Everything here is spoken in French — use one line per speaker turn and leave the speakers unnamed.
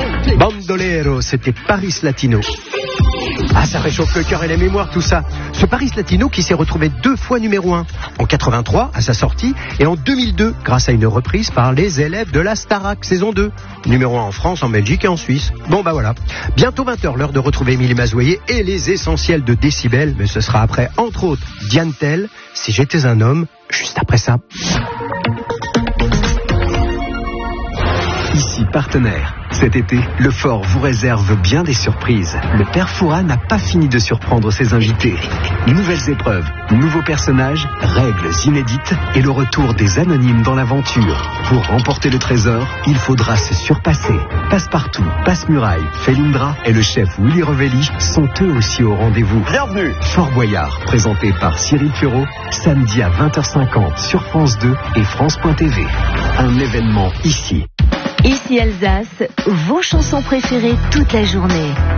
Bandolero, c'était Paris Latino. Ah, ça réchauffe le cœur et la mémoire, tout ça. Ce Paris Latino qui s'est retrouvé 2 fois numéro 1. En 83, à sa sortie, et en 2002, grâce à une reprise par les élèves de la Starac, saison 2. Numéro 1 en France, en Belgique et en Suisse. Bon, bah voilà. Bientôt 20h, l'heure de retrouver Émilie Mazoyer et les essentiels de Décibel. Mais ce sera après, entre autres, Diane Tell, Si j'étais un homme, juste après ça.
Ici partenaire. Cet été, le Fort vous réserve bien des surprises. Le Père Fouras n'a pas fini de surprendre ses invités. Nouvelles épreuves, nouveaux personnages, règles inédites et le retour des anonymes dans l'aventure. Pour remporter le trésor, il faudra se surpasser. Passepartout, Passe-Muraille, Felindra et le chef Willy Revelli sont eux aussi au rendez-vous.
Bienvenue.
Fort Boyard, présenté par Cyril Feureau, samedi à 20h50 sur France 2 et France.tv. Un événement ici.
Ici Alsace, vos chansons préférées toute la journée.